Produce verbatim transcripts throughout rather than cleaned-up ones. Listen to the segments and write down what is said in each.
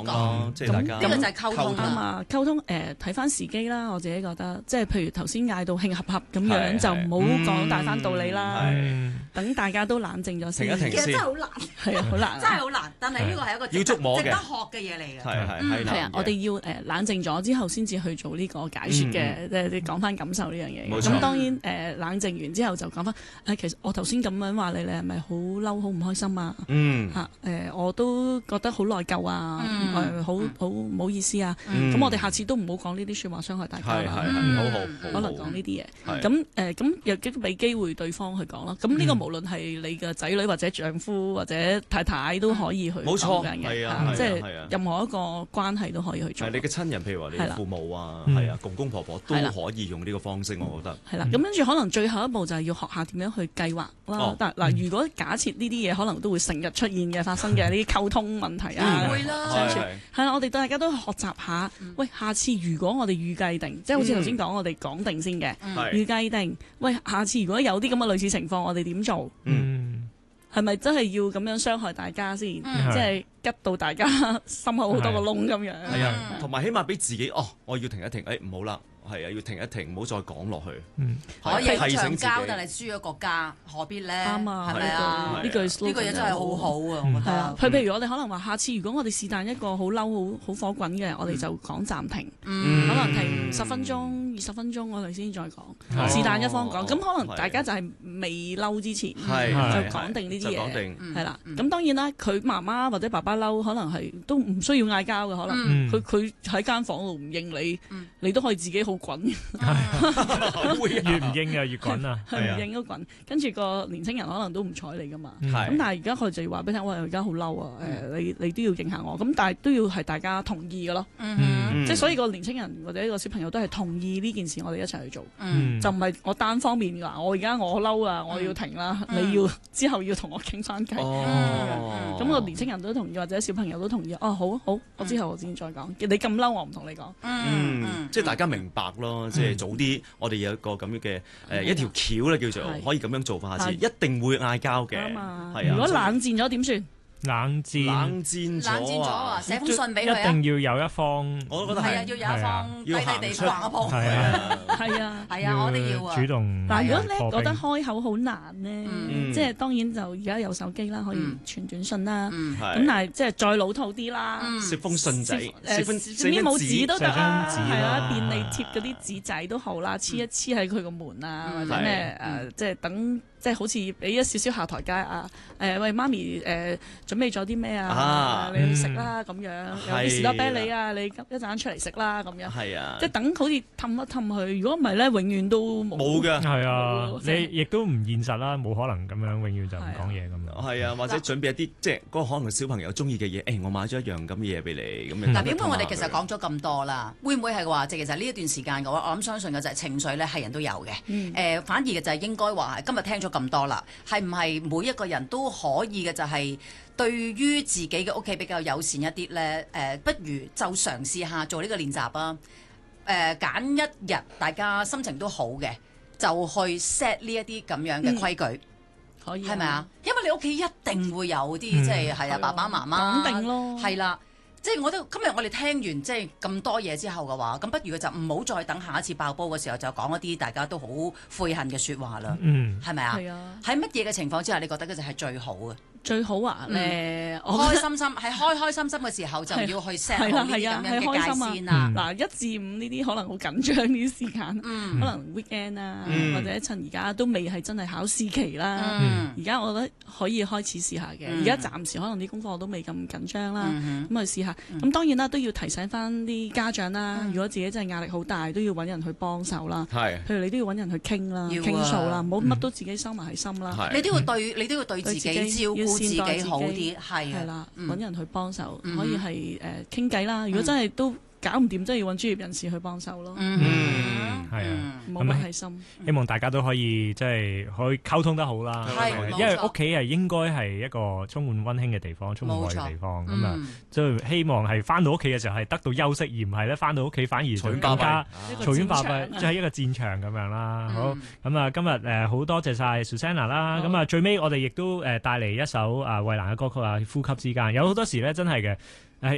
咯，即係大家呢個就係溝通啱啊！溝通誒睇翻時機啦，我自己覺得，即係譬如頭先嗌到慶合合咁樣，就唔好講大翻道理啦。等大家都冷靜咗先。 停一停先。 其實真係好難， 係啊，好難， 真係好難。但係呢個係一個要捉摸嘅值得學嘅嘢嚟嘅。 係係係係啊！我哋要誒冷靜咗之後，先至去做呢個解説嘅，即係你講翻感受呢樣嘢。 冇錯。 咁當然誒冷靜完之後就講翻誒，其實我頭先咁樣話你，你係咪好嬲、好唔開心啊？ 嗯嚇誒，我都覺得好內疚啊，誒好好唔好意思啊。 嗯咁我哋下次都唔好講呢啲説話傷害大家啦。 係係係，好好可能講呢啲嘢。 係咁誒咁又亦都俾機會對方去講啦。咁呢個無論係你嘅仔女或者丈夫或者太太都可以去冇錯講嘅， 係啊即係係啊任何一個關係都可以去做。 係你嘅親人，譬如話你係啦父母啊， 嗯係啊，公公婆婆都係啦可以用呢個方式，我覺得。 係啦，咁跟住可能最後一步就係要學下點樣去計劃啦哦。 但嗱，如果假設呢啲嘢可能都會成日出現嘅發生嘅呢啲溝通問題啊， 會啦相處係係啦，我哋大家都學習下。喂，下次如果我哋預計定，即係好似頭先講，我哋講定先嘅， 係預計定。喂，下次如果有啲咁嘅類似情況，我哋點做？ 嗯， 係咪真係要咁樣傷害大家先？ 嗯即係吉到大家心口好多個窿咁樣。 係啊，同埋起碼俾自己哦，我要停一停，誒唔好啦，係啊，要停一停，唔好再講落去。 嗯， 可以提醒自己長交，但係輸咗國家，何必咧？ 啱啊， 係咪啊？ 呢句呢個嘢真係好好啊！我覺係啊， 得。 佢譬如我哋可能話，下次如果我哋是但一個好嬲、好好火滾嘅，我哋就講暫停， 嗯可能停十分鐘、二十分鐘，我哋先再講。 係是但一方講， 哦咁可能大家就係未嬲之前係就講定呢啲就講嘢， 定係啦。咁當然啦，佢媽媽或者爸爸嬲，可能係都唔需要嗌交嘅，可能嗯佢佢喺間房度唔應你，你都可以自己好滾。 會越唔應啊越滾啊， 係唔應都滾，跟住個年青人可能都唔睬你噶嘛。 嗯咁但係而家佢就要話俾你聽，喂，我而家好嬲啊！誒，你你都要應下我。咁但係都要係大家同意嘅咯。 嗯即係所以個年青人或者個小朋友都係同意呢件事，我哋一齊去做， 嗯就唔係我單方面話我而家我嬲啊，我要停啦，你要之後要同我傾翻偈。 哦， 咁個年青人都同意，或者小朋友都同意。哦，好好，我之後我先再講。你咁嬲，我唔同你講。 嗯，即係大家明白咯，即係早啲，我哋有一個咁樣嘅誒一條橋咧，叫做係可以咁樣做法，下次係一定會嗌交嘅， 啱啊！ 係啊。 如果冷戰咗點算？ 冷戰冷戰冷戰咗啊！ 啊， 寫封信俾一佢啊！ 定要有一方我都覺得係啊， 係要有一方低要低地行出逛一鋪。 係啊， 係啊。 係啊，我哋要啊。 主動嗱，如果咧破冰覺得開口好難咧， 嗯即係當然就而家有手機啦，可以嗯傳短信啦。 嗯咁係但係即係再老土啲啦， 嗯寫封信仔， 誒寫封總之冇紙都得啦， 寫張紙係啦， 啦便利貼嗰啲紙仔都好啦，黐一黐喺佢個門啊，或者係咩誒，即係等即係好似俾一少少下台階啊。誒喂，媽咪誒準備咗啲咩啊啊？ 你去食啦咁樣，有啲士多啤梨係啊，你一陣出嚟食啦咁樣。 係啊， 即係等好似氹一氹佢，如果唔係咧，永遠都冇冇㗎。 係啊冇， 你亦都唔現實啦，冇可能咁樣永遠就唔講嘢咁樣。 係啊，或者準備一啲即係嗰個可能小朋友中意嘅嘢，誒，我買咗一樣咁嘅嘢俾你，咁樣。 嗱，因為我哋其實講咗咁多啦，會唔會係話，即係其實呢一段時間嘅話，我諗相信嘅就係情緒咧係人都有嘅。誒、 嗯反而嘅就係應該話係今日聽咗咁多啦，係唔係每一個人都可以嘅就係對於自己嘅屋企比較友善一啲咧？誒、不如就嘗試下做呢個練習啊！誒、揀一日大家心情都好嘅，就去 set 呢一啲咁樣嘅規矩。 可以係咪啊？因為你屋企一定會有啲即係係啊爸爸媽媽講定咯係啦。即係我都今日我哋聽完即係咁多嘢之後嘅話，咁不如佢就唔好再等下一次爆煲嘅時候就講一啲大家都好悔恨嘅説話啦。 嗯， 係咪啊？ 係啊， 喺乜嘢嘅情況之下，你覺得嗰就係最好嘅？ 最好啊嗯誒，我覺得開心心喺開開心心嘅時候就要去 set 好呢啲咁樣嘅係啊係啊係開心啊界線啊。 嗱，一至五呢啲可能好緊張呢啲時間， 嗯可能 weekend 啊， 嗯或者趁而家都未係真係考試期啦。 嗯而家我覺得可以開始試下嘅。 嗯而家暫時可能啲功課我都未咁緊張啦， 嗯咁去試下。咁當然啦，都要提醒翻啲家長啦。 嗯如果自己真係壓力好大，都要揾人去幫手啦。 係譬如你都要揾人去傾啦， 要啊傾訴啦，唔好乜都自己收埋喺心啦。 係你都要對你都要對自己對自己照顧自己要善待自己好啲，係啊係啦， 嗯揾人去幫手， 嗯可以係誒傾偈啦。如果真係都搞唔掂，真係要揾專業人士去幫手咯， 嗯嗯係啊唔好乜喺心。 希望大家都可以即係可以溝通得好啦， 係因為冇錯屋企係應該係一個充滿溫馨嘅地方，充滿愛嘅地方咁啊， 嗯即係希望係翻到屋企嘅時候係得到休息，而唔係咧翻到屋企反而就更加嘈喧巴閉，即係一個戰場咁樣啦。好嗯咁啊，今日誒好多謝晒 Susanna 啦，咁啊最尾我哋亦都誒帶嚟一首啊衛蘭嘅歌曲啊，呼吸之間，有好多時咧真係嘅誒。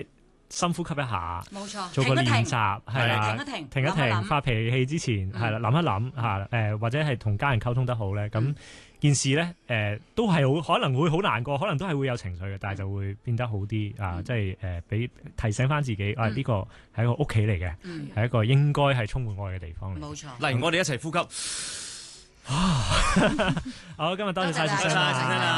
深呼吸一下， 冇錯， 做個練習係係啦， 停一停， 停一停，發脾氣之前係啦，諗一諗嚇誒，或者係同家人溝通得好咧，咁件事咧誒都係好可能會好難過，可能都係會有情緒嘅，但係就會變得好啲啊！即係誒俾提醒翻自己啊，呢個係一個屋企嚟嘅，係一個應該係充滿愛嘅地方嚟。 冇錯， 嚟我哋一齊呼吸。 好，今日多謝晒先生。